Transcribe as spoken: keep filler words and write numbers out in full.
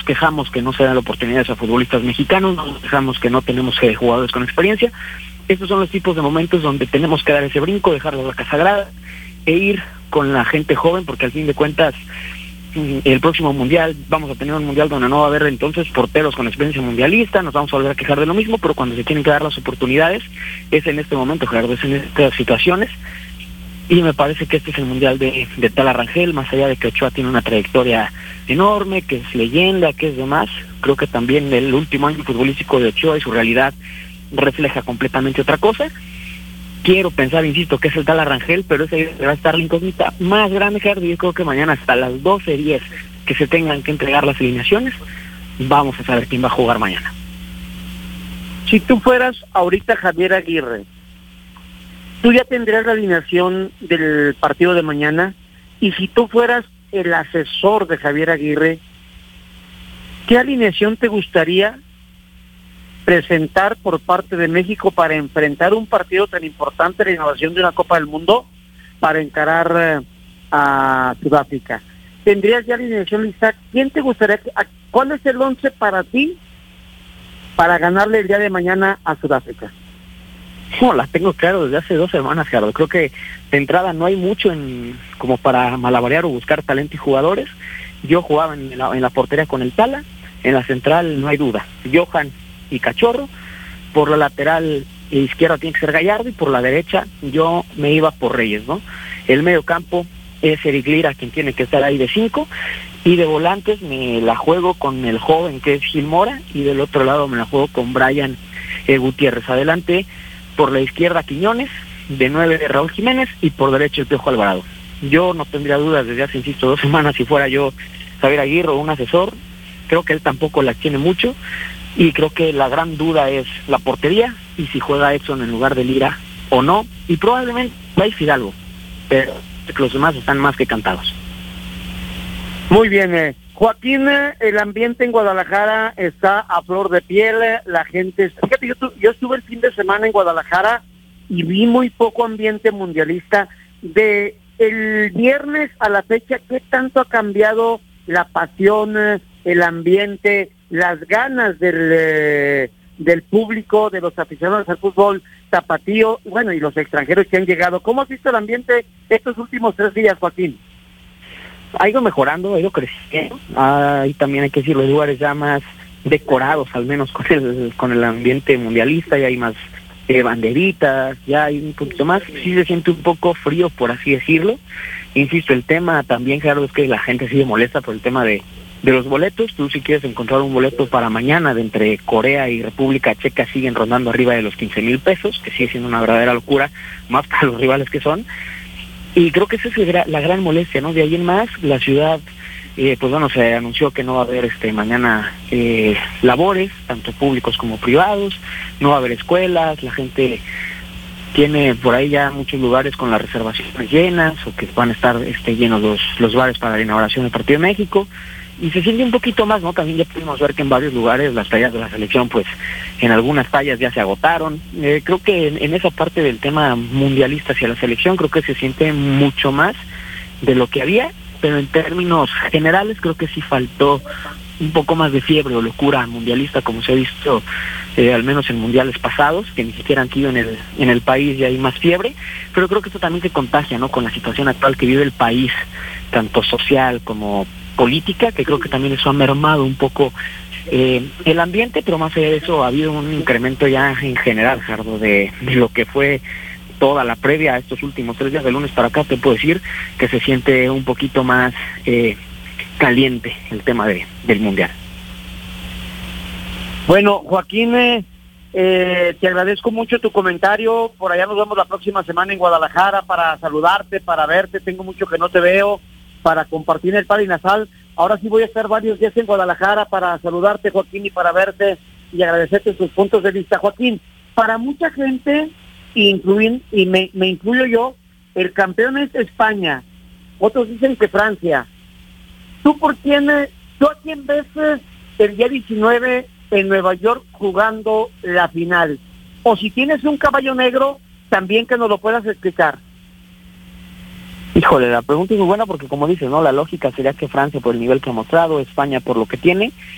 quejamos que no se dan oportunidades a futbolistas mexicanos, no nos quejamos que no tenemos eh, jugadores con experiencia. Estos son los tipos de momentos donde tenemos que dar ese brinco, dejar la vaca sagrada e ir con la gente joven, porque al fin de cuentas el próximo mundial vamos a tener un mundial donde no va a haber entonces porteros con experiencia mundialista, nos vamos a volver a quejar de lo mismo, pero cuando se tienen que dar las oportunidades es en este momento, Gerardo, es en estas situaciones. Y me parece que este es el mundial de, de Tala Rangel, más allá de que Ochoa tiene una trayectoria enorme, que es leyenda, que es demás. Creo que también el último año futbolístico de Ochoa y su realidad refleja completamente otra cosa. Quiero pensar, insisto, que es el Tala Rangel, pero ese va a estar la incógnita más grande, Gerardo. Yo creo que mañana hasta las doce diez que se tengan que entregar las alineaciones, vamos a saber quién va a jugar mañana. Si tú fueras ahorita Javier Aguirre, tú ya tendrías la alineación del partido de mañana, y si tú fueras el asesor de Javier Aguirre, ¿qué alineación te gustaría presentar por parte de México para enfrentar un partido tan importante, la inauguración de una Copa del Mundo, para encarar eh, a Sudáfrica? ¿Tendrías ya la alineación, Isaac? ¿Quién te gustaría, cuál es el once para ti para ganarle el día de mañana a Sudáfrica? No, la tengo claro desde hace dos semanas, Gerardo. Creo que de entrada no hay mucho en como para malabarear o buscar talento y jugadores. Yo jugaba en la, en la portería con el Tala, en la central no hay duda, Johan y Cachorro, por la lateral izquierda tiene que ser Gallardo, y por la derecha yo me iba por Reyes, ¿no? El medio campo es Eric Lira, quien tiene que estar ahí de cinco, y de volantes me la juego con el joven que es Gil Mora, y del otro lado me la juego con Brian eh, Gutiérrez. Adelante, por la izquierda Quiñones, de nueve de Raúl Jiménez, y por derecho el Piojo Alvarado. Yo no tendría dudas desde hace, insisto, dos semanas si fuera yo Javier Aguirre o un asesor. Creo que él tampoco la tiene mucho, y creo que la gran duda es la portería, y si juega Edson en lugar de Lira o no, y probablemente va a ir Fidalgo, pero los demás están más que cantados. Muy bien, eh. Joaquín, el ambiente en Guadalajara está a flor de piel, la gente... Fíjate, yo, tu, yo estuve el fin de semana en Guadalajara y vi muy poco ambiente mundialista. De el viernes a la fecha, ¿qué tanto ha cambiado la pasión, el ambiente, las ganas del, eh, del público, de los aficionados al fútbol tapatío, bueno, y los extranjeros que han llegado? ¿Cómo has visto el ambiente estos últimos tres días, Joaquín? Ha ido mejorando, ha ido creciendo. Ahí también hay que decir, los lugares ya más decorados, al menos con el con el ambiente mundialista, ya hay más eh, banderitas, ya hay un poquito más. Sí se siente un poco frío, por así decirlo. Insisto, el tema también, Gerardo, es que la gente sigue molesta por el tema de, de los boletos. Tú, si quieres encontrar un boleto para mañana de entre Corea y República Checa, siguen rondando arriba de los quince mil pesos, que sigue siendo una verdadera locura, más para los rivales que son. Y creo que esa es la gran molestia, ¿no? De ahí en más, la ciudad, eh, pues bueno, se anunció que no va a haber este mañana eh, labores, tanto públicos como privados, no va a haber escuelas, la gente tiene por ahí ya muchos lugares con las reservaciones llenas, o que van a estar este, llenos los, los bares para la inauguración del Partido de México, y se siente un poquito más, ¿no? También ya pudimos ver que en varios lugares las tallas de la selección, pues en algunas tallas ya se agotaron. Eh, creo que en, en esa parte del tema mundialista hacia la selección, creo que se siente mucho más de lo que había, pero en términos generales creo que sí faltó un poco más de fiebre o locura mundialista, como se ha visto eh, al menos en mundiales pasados, que ni siquiera han sido en el en el país, y hay más fiebre, pero creo que esto también se contagia, ¿no? Con la situación actual que vive el país, tanto social como política, que creo que también eso ha mermado un poco eh, el ambiente, pero más allá de eso ha habido un incremento ya en general, Gerardo, de, de lo que fue toda la previa a estos últimos tres días. De lunes para acá te puedo decir que se siente un poquito más eh, caliente el tema de, del mundial. Bueno, Joaquín, eh, eh, te agradezco mucho tu comentario. Por allá nos vemos la próxima semana en Guadalajara para saludarte, para verte. Tengo mucho que no te veo, para compartir el pan y la sal. Ahora sí voy a estar varios días en Guadalajara para saludarte, Joaquín, y para verte y agradecerte tus puntos de vista. Joaquín, para mucha gente, incluyen, y me, me incluyo yo, el campeón es España, otros dicen que Francia. ¿Tú por quién, tú a quién ves el día diecinueve en Nueva York jugando la final? O si tienes un caballo negro, también que nos lo puedas explicar. Híjole, la pregunta es muy buena porque, como dices, ¿no? La lógica sería que Francia por el nivel que ha mostrado, España por lo que tiene,